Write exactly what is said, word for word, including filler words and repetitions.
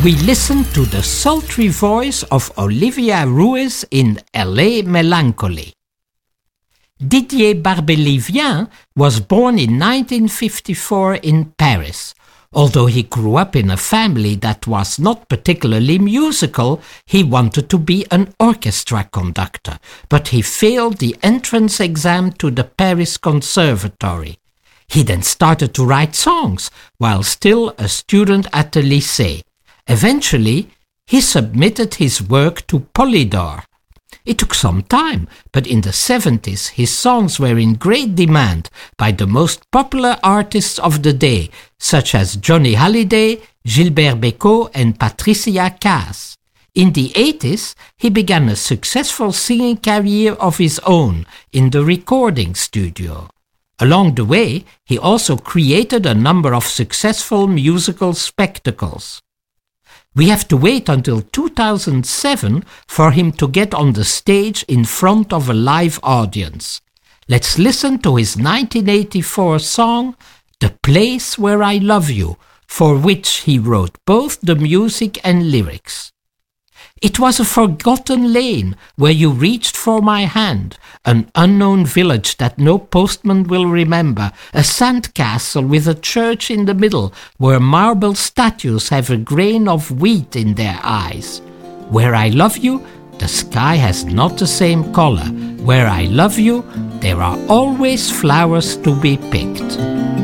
we listen to the sultry voice of Olivia Ruiz in L A Melancholy. Didier Barbelivien was born in nineteen fifty-four in Paris. Although he grew up in a family that was not particularly musical, he wanted to be an orchestra conductor, but he failed the entrance exam to the Paris Conservatory. He then started to write songs while still a student at the lycée. Eventually, he submitted his work to Polydor. It took some time, but in the seventies his songs were in great demand by the most popular artists of the day, such as Johnny Hallyday, Gilbert Bécaud and Patricia Cass. In the eighties, he began a successful singing career of his own in the recording studio. Along the way, he also created a number of successful musical spectacles. We have to wait until two thousand seven for him to get on the stage in front of a live audience. Let's listen to his nineteen eighty-four song, The Place Where I Love You, for which he wrote both the music and lyrics. It was a forgotten lane where you reached for my hand, an unknown village that no postman will remember, a sand castle with a church in the middle where marble statues have a grain of wheat in their eyes. Where I love you, the sky has not the same color. Where I love you, there are always flowers to be picked.